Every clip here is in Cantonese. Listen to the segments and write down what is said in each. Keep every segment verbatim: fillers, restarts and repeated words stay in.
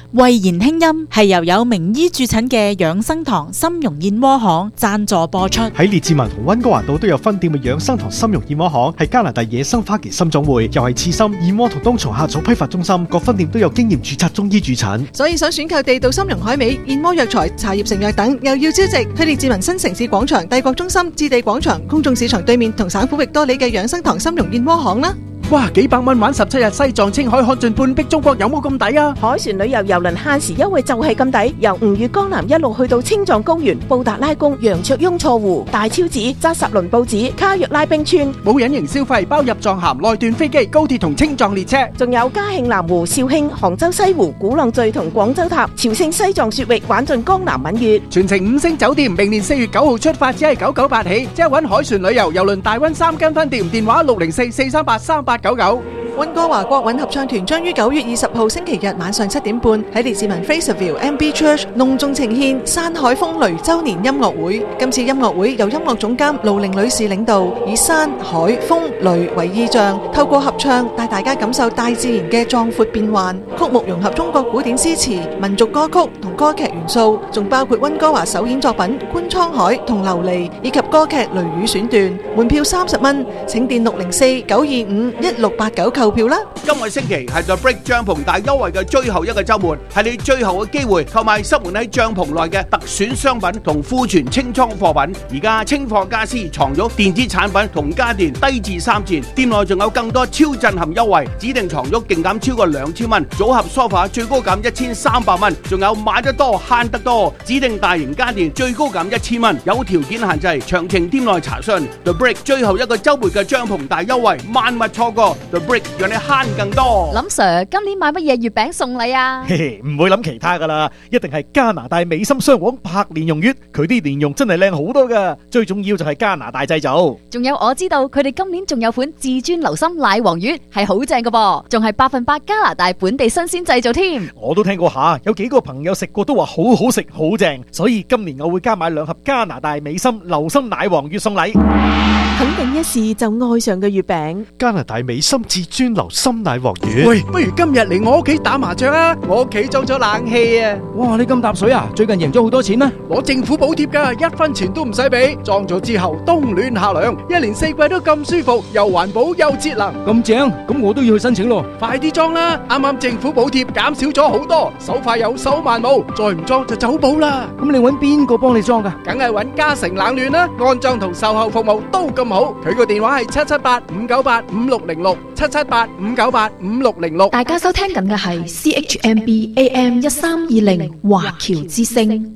慧言輕音係由有名醫駐診嘅養生堂參茸燕窩行贊助播出。 喺列治文同溫哥華道都有分店嘅養生堂參茸燕窩行係加拿大野生花旗參總會，又係刺參、燕窩同冬蟲夏草批發中心，各分店都有經驗註冊中醫駐診。 所以想選購地道參茸海味、燕窩藥材、茶葉成藥等，又要招值，去列治文新城市廣場、帝國中心、置地廣場、公眾市場對面同省府域多里嘅養生堂參茸燕窩行啦。 哇！幾百蚊玩十七日西藏青海看盡半壁中國，有冇咁抵啊？ 海船旅遊郵輪限時優惠就係咁抵，由吳越江南一路去到青藏高原、布達拉宮、羊卓雍措湖、大昭寺、扎什倫布寺、卡約拉冰川， 冇隱形消費，包入藏函、內段飛機、高鐵同青藏列車， 仲有嘉慶南湖、肇慶、杭州西湖、鼓浪嶼同廣州塔、朝聖西藏雪域，玩盡江南閩粵， 全程五星酒店。明年四月九號出發，只係九九八起，即係搵海船旅遊郵輪大溫三間分店，電話六零四四三八三八九九。 溫哥華國韻合唱團將於九月二十號星期日晚上七點半喺列治文 Fraserville M B Church 隆重呈獻山海風雷周年音樂會。今次音樂會由音樂總監盧玲女士領導，以山海風雷為意象，透過合唱帶大家感受大自然嘅壯闊變幻。曲目融合中國古典詩詞、民族歌曲同歌劇元素，仲包括溫哥華首演作品《觀滄海》同《琉璃》，以及歌劇《雷雨》選段。門票三十蚊，請電六零四九二五一六八九購票啦。 今個星期係 The Brick 帳篷大優惠嘅最後一個週末，係你最後嘅機會購買塞滿喺帳篷內嘅特選商品同庫存清倉貨品。而家清貨家私、床褥、電子產品同家電低至三折，店內仲有更多超震撼優惠，指定床褥勁減超過兩千蚊，組合梳化最高減一千三百蚊，仲有買得多慳得多，指定大型家電最高減一千蚊，有條件限制，詳情店內查詢。The Brick 最後一個週末嘅帳篷大優惠，萬勿錯過。The Brick 讓你慳更多。 林 Sir， 今年買乜嘢月餅送禮啊？ 嘿嘿，唔會諗其他噶啦，一定係加拿大美心雙黃柏蓮蓉月，佢啲蓮蓉真係靚好多噶，最重要就係加拿大製造。 仲有我知道佢哋今年仲有款至尊流心奶黃月，係好正噶噃，仲係百分百加拿大本地新鮮製造添。 我都聽過下，有幾個朋友食過都話好好食好正，所以今年我會加買兩盒加拿大美心流心奶黃月送禮。 肯定一試就愛上嘅月餅， 加拿大美心至尊流心奶黃月。 喂，不如今日嚟我屋企打麻雀啊！我屋企裝咗冷氣啊！ 哇，你咁搭水啊？最近贏咗好多錢咩？ 攞政府補貼噶，一分錢都唔使俾。裝咗之後冬暖夏涼，一年四季都咁舒服，又環保又節能。 咁正，咁我都要去申請咯。 快啲裝啦！啱啱政府補貼減少咗好多，手快有手慢冇，再唔裝就走寶啦。 咁你搵邊個幫你裝噶？ 梗係搵嘉誠冷暖啦，安裝同售後服務都咁好。佢個電話係七七八五九八五六零六，七七八五九八五六零六。 大家收聽緊嘅係 C H M B A M 一三二零華僑之聲。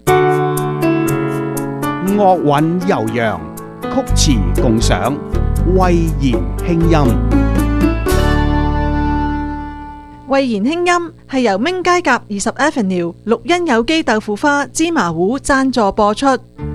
樂韻悠揚，曲詞共賞，慧言輕音。 慧言輕音係由明街甲二十 Avenue 綠茵有機豆腐花芝麻糊贊助播出。